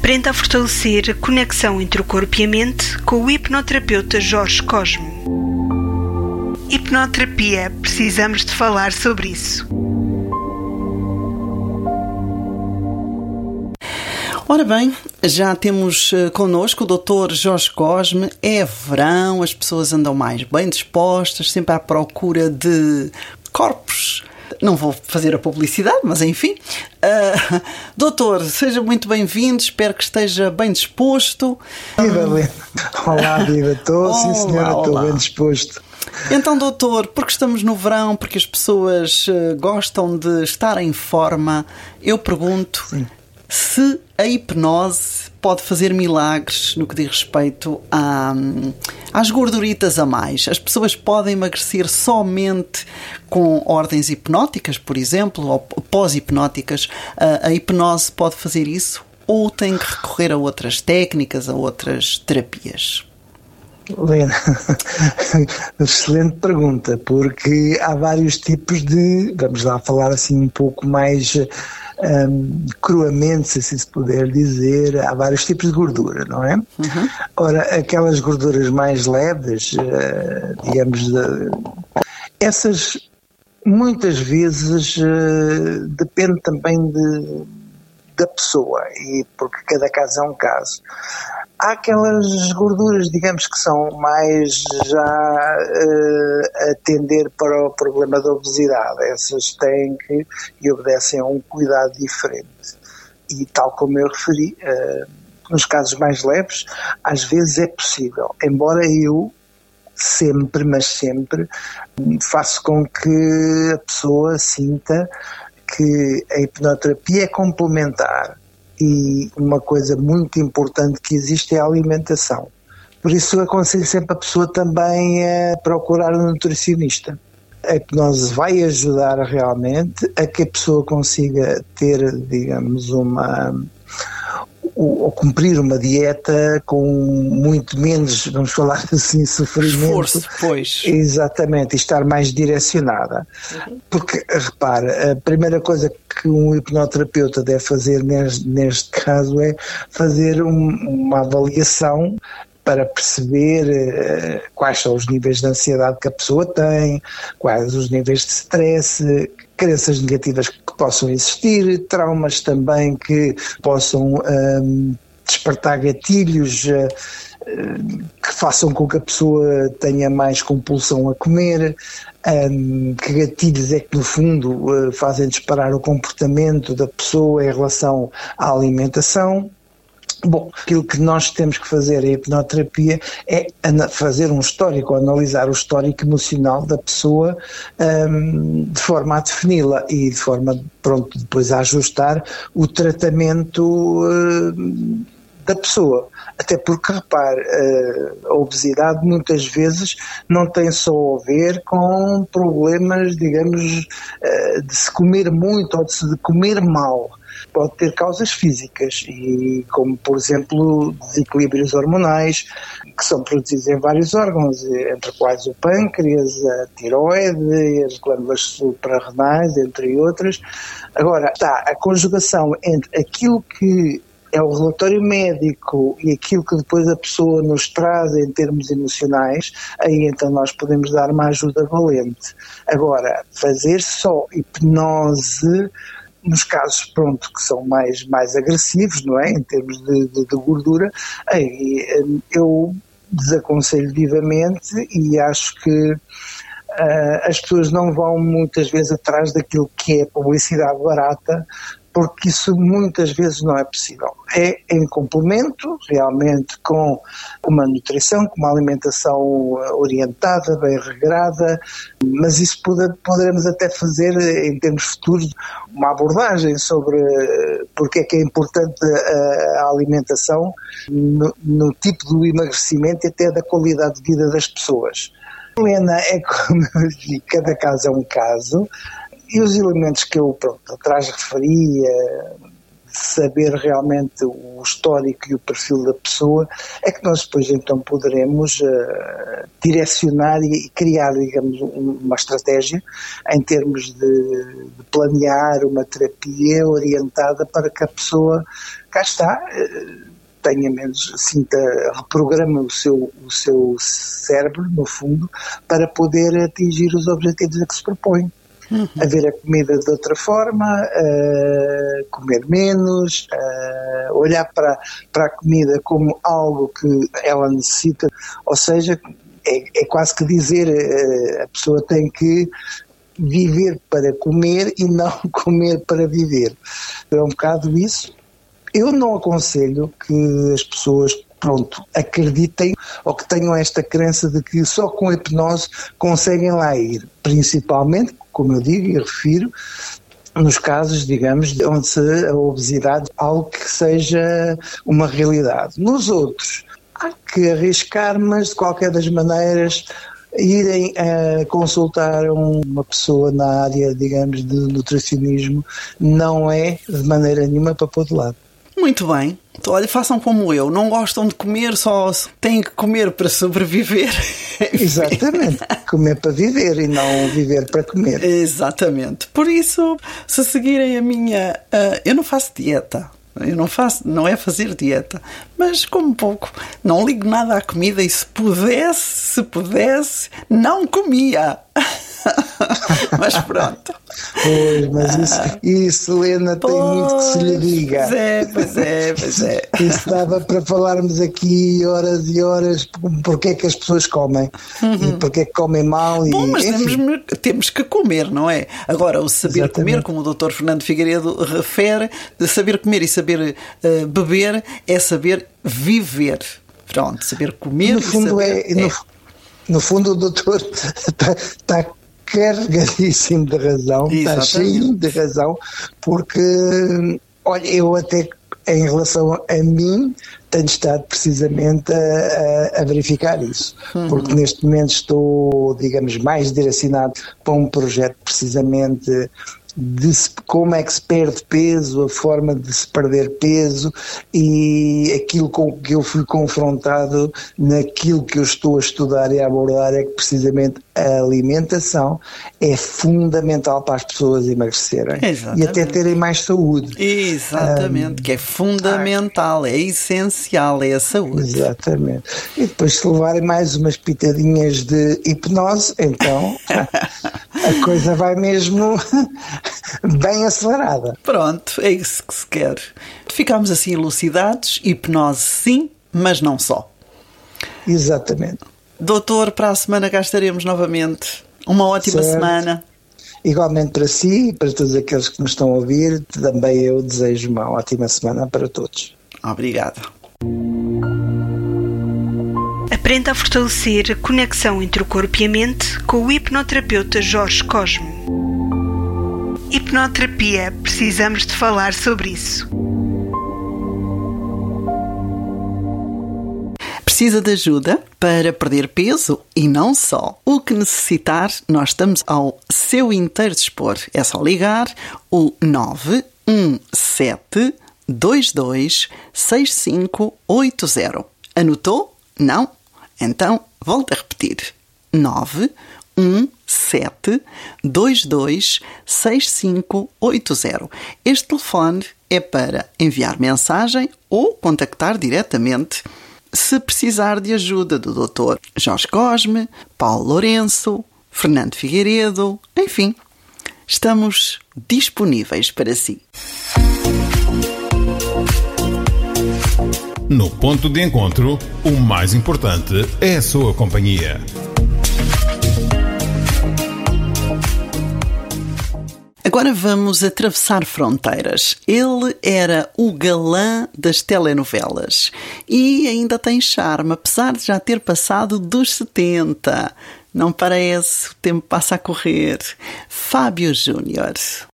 Aprenda a fortalecer a conexão entre o corpo e a mente com o hipnoterapeuta Jorge Cosme. Hipnoterapia, precisamos de falar sobre isso. Ora bem, já temos connosco o Dr. Jorge Cosme. É verão, as pessoas andam mais bem dispostas, sempre à procura de corpos. Não vou fazer a publicidade, mas enfim. Doutor, seja muito bem-vindo, espero que esteja bem disposto. Viva, olá, viva, estou, sim senhora, estou bem disposto. Então, doutor, porque estamos no verão, porque as pessoas gostam de estar em forma, eu pergunto... Sim. Se a hipnose pode fazer milagres no que diz respeito às gorduritas a mais. As pessoas podem emagrecer somente com ordens hipnóticas, por exemplo, ou pós-hipnóticas. A hipnose pode fazer isso ou tem que recorrer a outras técnicas, a outras terapias? Lena, excelente pergunta, porque há vários tipos de, vamos lá falar assim um pouco mais... cruamente, se assim se puder dizer, há vários tipos de gordura, não é? Uhum. Ora, aquelas gorduras mais leves, digamos, essas muitas vezes depende também da pessoa, e porque cada caso é um caso. Há aquelas gorduras, digamos, que são mais já a tender para o problema da obesidade. Essas têm que e obedecem a um cuidado diferente. E tal como eu referi, nos casos mais leves, às vezes é possível. Embora eu sempre, mas sempre, faço com que a pessoa sinta que a hipnoterapia é complementar. E uma coisa muito importante que existe é a alimentação. Por isso eu aconselho sempre a pessoa também a procurar um nutricionista. A hipnose vai ajudar realmente a que a pessoa consiga ter, digamos, ou cumprir uma dieta com muito menos, vamos falar assim, sofrimento. Esforço, pois. Exatamente, e estar mais direcionada. Uhum. Porque, repara, a primeira coisa que um hipnoterapeuta deve fazer neste caso é fazer uma avaliação para perceber quais são os níveis de ansiedade que a pessoa tem, quais os níveis de stress, crenças negativas que possam existir, traumas também que possam despertar gatilhos que façam com que a pessoa tenha mais compulsão a comer, que gatilhos é que no fundo fazem disparar o comportamento da pessoa em relação à alimentação. Bom, aquilo que nós temos que fazer em hipnoterapia é fazer um histórico, analisar o histórico emocional da pessoa de forma a defini-la e de forma, pronto, depois a ajustar o tratamento da pessoa. Até porque, repare, a obesidade muitas vezes não tem só a ver com problemas, digamos, de se comer muito ou de se comer mal. Pode ter causas físicas, e como por exemplo desequilíbrios hormonais que são produzidos em vários órgãos, entre os quais o pâncreas, a tiroide, as glândulas suprarrenais, entre outras. Agora está a conjugação entre aquilo que é o relatório médico e aquilo que depois a pessoa nos traz em termos emocionais, aí então nós podemos dar uma ajuda valente. Agora, fazer só hipnose nos casos, pronto, que são mais agressivos, não é? Em termos de gordura, aí eu desaconselho vivamente e acho que as pessoas não vão muitas vezes atrás daquilo que é publicidade barata, porque isso muitas vezes não é possível. É em complemento, realmente, com uma nutrição, com uma alimentação orientada, bem regrada, mas isso poderemos até fazer, em termos futuros, uma abordagem sobre porque é que é importante a alimentação no tipo do emagrecimento e até da qualidade de vida das pessoas. Helena, é como eu digo, cada caso é um caso. E os elementos que eu atrás referia, saber realmente o histórico e o perfil da pessoa, é que nós depois então poderemos direcionar e criar, digamos, uma estratégia em termos de planear uma terapia orientada para que a pessoa, cá está, tenha menos, reprograma o seu cérebro, no fundo, para poder atingir os objetivos a que se propõe. A ver a comida de outra forma, comer menos, olhar para a comida como algo que ela necessita, ou seja, é quase que dizer, a pessoa tem que viver para comer e não comer para viver. É um bocado isso. Eu não aconselho que as pessoas, acreditem ou que tenham esta crença de que só com a hipnose conseguem lá ir. Principalmente, como eu digo e refiro, nos casos, digamos, onde a obesidade é algo que seja uma realidade. Nos outros, há que arriscar, mas de qualquer das maneiras irem consultar uma pessoa na área, digamos, de nutricionismo não é de maneira nenhuma para pôr de lado. Muito bem. Então, olha, façam como eu. Não gostam de comer, só têm que comer para sobreviver. Exatamente. Comer para viver e não viver para comer. Exatamente. Por isso, se seguirem a minha... eu não faço dieta. Não é fazer dieta, mas como pouco. Não ligo nada à comida e se pudesse, não comia. Mas pronto. Pois, mas isso Helena, tem muito que se lhe diga. Pois é. Isso dava para falarmos aqui horas e horas porque é que as pessoas comem e porque é que comem mal. Bom, mas temos que comer, não é? Agora, o saber Exatamente. comer, como o Dr. Fernando Figueiredo refere, de saber comer e saber beber é saber viver. Pronto, saber comer no fundo no fundo o doutor está carregadíssimo de razão, está cheio de razão, porque, olha, eu até em relação a mim tenho estado precisamente a verificar isso, porque neste momento estou, digamos, mais direcionado para um projeto precisamente de como é que se perde peso, a forma de se perder peso e aquilo com que eu fui confrontado naquilo que eu estou a estudar e a abordar é que precisamente a alimentação é fundamental para as pessoas emagrecerem. Exatamente. E até terem mais saúde. Exatamente, que é fundamental, é essencial, é a saúde. Exatamente. E depois se levarem mais umas pitadinhas de hipnose, então a coisa vai mesmo bem acelerada. Pronto, é isso que se quer. Ficámos assim elucidados, hipnose sim, mas não só. Exatamente. Doutor, para a semana cá estaremos novamente. Uma ótima semana. Igualmente para si e para todos aqueles que nos estão a ouvir, também eu desejo uma ótima semana para todos. Obrigado. Aprenda a fortalecer a conexão entre o corpo e a mente com o hipnoterapeuta Jorge Cosme. Hipnoterapia, precisamos de falar sobre isso. Precisa de ajuda para perder peso e não só. O que necessitar, nós estamos ao seu inteiro dispor. É só ligar o 917 22 6580. Anotou? Não? Então, volto a repetir. 917 22 6580. Este telefone é para enviar mensagem ou contactar diretamente se precisar de ajuda do Dr. Jorge Cosme, Paulo Lourenço, Fernando Figueiredo, enfim, estamos disponíveis para si. No ponto de encontro, o mais importante é a sua companhia. Agora vamos atravessar fronteiras. Ele era o galã das telenovelas e ainda tem charme, apesar de já ter passado dos 70. Não parece? O tempo passa a correr. Fábio Júnior.